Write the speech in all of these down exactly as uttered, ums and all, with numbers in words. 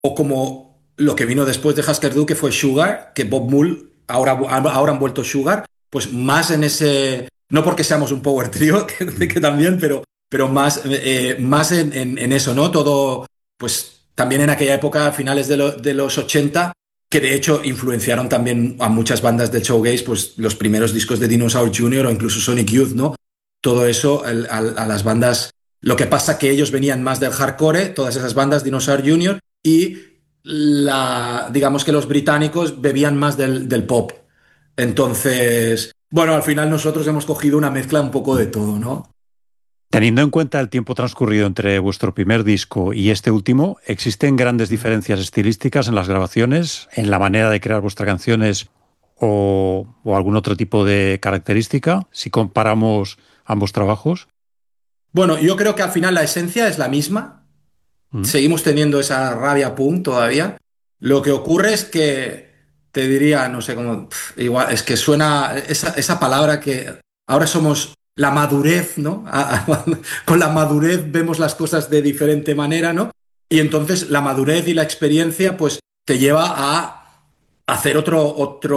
o como lo que vino después de Husker Du, que fue Sugar, que Bob Mould, ahora, ahora han vuelto Sugar, pues más en ese, no porque seamos un power trio, que, que también, pero, pero más, eh, más en, en, en eso, ¿no? Todo, pues también en aquella época, a finales de, lo, de los ochenta, que de hecho influenciaron también a muchas bandas del showgaze, pues los primeros discos de Dinosaur junior o incluso Sonic Youth, ¿no? Todo eso a, a, a las bandas. Lo que pasa que ellos venían más del hardcore, todas esas bandas, Dinosaur junior, y la, digamos que los británicos bebían más del, del pop. Entonces, bueno, al final nosotros hemos cogido una mezcla un poco de todo, ¿no? Teniendo en cuenta el tiempo transcurrido entre vuestro primer disco y este último, ¿existen grandes diferencias estilísticas en las grabaciones, en la manera de crear vuestras canciones o, o algún otro tipo de característica, si comparamos ambos trabajos? Bueno, yo creo que al final la esencia es la misma. Mm. Seguimos teniendo esa rabia punk todavía. Lo que ocurre es que, te diría, no sé cómo, pf, igual, es que suena esa, esa palabra que ahora somos la madurez, ¿no? A- a- con la madurez vemos las cosas de diferente manera, ¿no? Y entonces la madurez y la experiencia, pues, te lleva a hacer otro,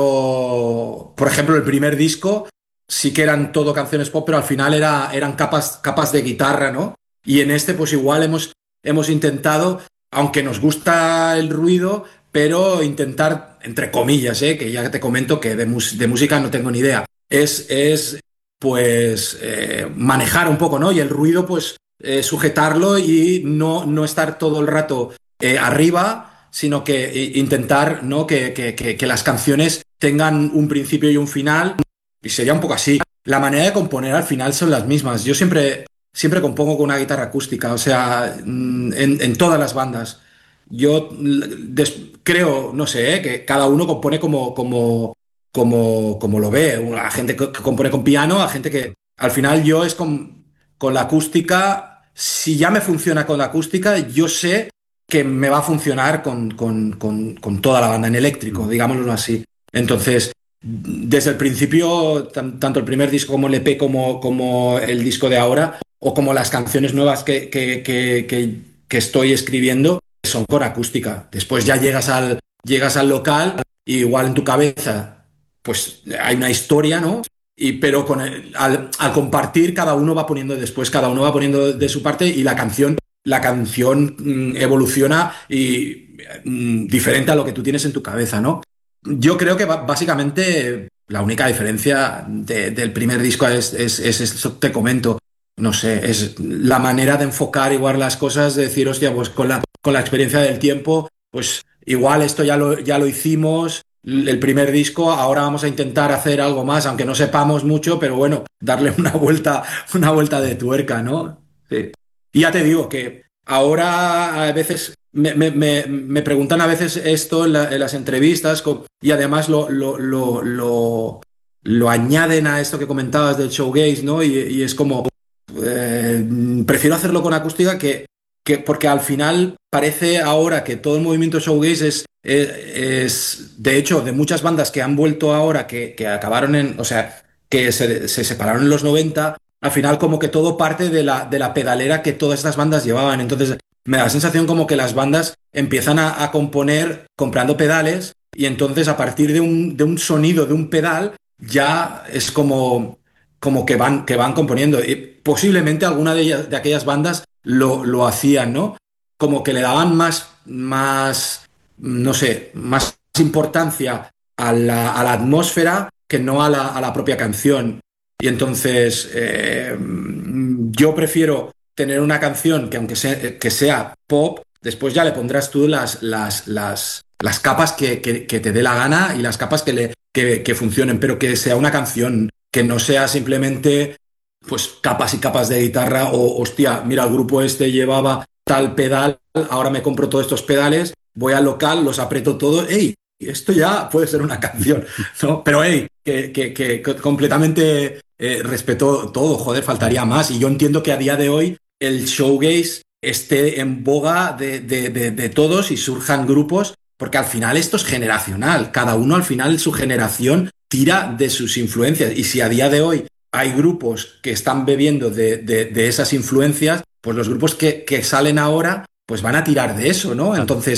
otro, por ejemplo, el primer disco sí que eran todo canciones pop, pero al final era, eran capas, capas de guitarra, ¿no? Y en este, pues igual hemos, hemos intentado, aunque nos gusta el ruido, pero intentar, entre comillas, ¿eh? Que ya te comento que de, mus- de música no tengo ni idea, es, es pues eh, manejar un poco, ¿no? Y el ruido, pues eh, sujetarlo y no, no estar todo el rato eh, arriba, sino que eh, intentar, ¿no? Que, que, que, que las canciones tengan un principio y un final, y sería un poco así. La manera de componer al final son las mismas. Yo siempre, siempre compongo con una guitarra acústica, o sea, mm, en, en todas las bandas. Yo mm, des- creo, no sé, ¿eh? Que cada uno compone como, como, como, como lo ve. A gente que, que compone con piano, a gente que al final yo es con, con la acústica. Si ya me funciona con la acústica, yo sé que me va a funcionar con, con, con, con toda la banda en eléctrico, digámoslo así. Entonces, desde el principio, tan- tanto el primer disco como el E P como, como el disco de ahora, o como las canciones nuevas que, que, que, que, que estoy escribiendo, son con acústica. Después ya llegas al, llegas al local y igual en tu cabeza, pues hay una historia, ¿no? Y, pero con el- al, al compartir, cada uno va poniendo después, cada uno va poniendo de su parte y la canción, la canción mm, evoluciona y mm, diferente a lo que tú tienes en tu cabeza, ¿no? Yo creo que ba- básicamente la única diferencia de- del primer disco es, es, es eso que te comento. No sé, es la manera de enfocar igual las cosas, de decir, hostia, pues con la, con la experiencia del tiempo, pues igual esto ya lo, ya lo hicimos, l- el primer disco, ahora vamos a intentar hacer algo más, aunque no sepamos mucho, pero bueno, darle una vuelta, una vuelta de tuerca, ¿no? Sí. Y ya te digo que ahora a veces me, me- me- me preguntan a veces esto en, la- en las entrevistas co- y además lo, lo, lo, lo- lo añaden a esto que comentabas del showgaze, ¿no? Y, y es como, eh, prefiero hacerlo con acústica que, que porque al final parece ahora que todo el movimiento showgaze es, es, es, de hecho, de muchas bandas que han vuelto ahora, que, que acabaron en, o sea, que se, se separaron en los noventa, al final como que todo parte de la, de la pedalera que todas estas bandas llevaban. Entonces me da la sensación como que las bandas empiezan a, a componer comprando pedales y entonces a partir de un, de un sonido, de un pedal, ya es como, como que, van, que van componiendo. Y posiblemente alguna de, ellas, de aquellas bandas lo, lo hacían, ¿no? Como que le daban más, más, no sé, más importancia a la, a la atmósfera que no a la, a la propia canción. Y entonces eh, yo prefiero tener una canción que aunque sea, que sea pop, después ya le pondrás tú las, las, las, las capas que, que, que te dé la gana y las capas que, le, que, que funcionen, pero que sea una canción, que no sea simplemente pues capas y capas de guitarra o hostia, mira, el grupo este llevaba tal pedal, ahora me compro todos estos pedales, voy al local, los aprieto todo, ¡ey! Esto ya puede ser una canción, ¿no? Pero hey, que, que, que completamente eh, respeto todo, joder, faltaría más. Y yo entiendo que a día de hoy el showgaze esté en boga de, de, de, de todos y surjan grupos, porque al final esto es generacional. Cada uno al final su generación tira de sus influencias. Y si a día de hoy hay grupos que están bebiendo de, de, de esas influencias, pues los grupos que, que salen ahora pues van a tirar de eso, ¿no? Entonces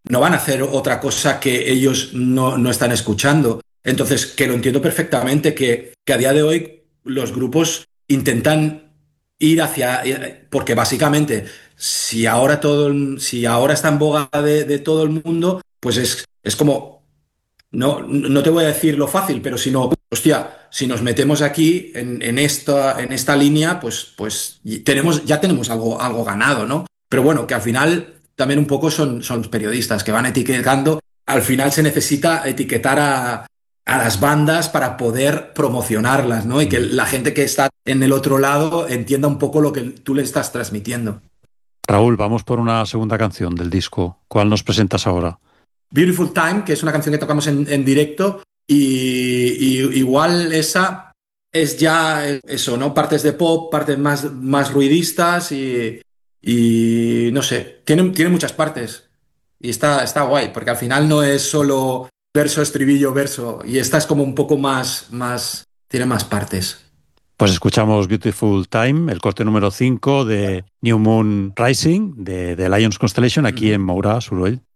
no van a hacer otra cosa que ellos no, no están escuchando. Entonces, que lo entiendo perfectamente, que, que a día de hoy los grupos intentan ir hacia... Porque básicamente, si ahora, todo, el- si ahora está en boga de, de todo el mundo, pues es, es como... No, no te voy a decir lo fácil, pero si no, hostia, si nos metemos aquí en, en esta, en esta línea, pues, pues y tenemos, ya tenemos algo, algo ganado, ¿no? Pero bueno, que al final también un poco son, son los periodistas que van etiquetando. Al final se necesita etiquetar a, a las bandas para poder promocionarlas, ¿no? Y que la gente que está en el otro lado entienda un poco lo que tú le estás transmitiendo. Raúl, vamos por una segunda canción del disco. ¿Cuál nos presentas ahora? Beautiful Time, que es una canción que tocamos en, en directo, y, y igual esa es ya eso, ¿no? Partes de pop, partes más, más ruidistas y, y no sé, tiene, tiene muchas partes y está, está guay, porque al final no es solo verso, estribillo, verso, y esta es como un poco más, más, tiene más partes. Pues escuchamos Beautiful Time, el corte número cinco de New Moon Rising, de, de Lions Constellation, aquí en Moura, Suruel.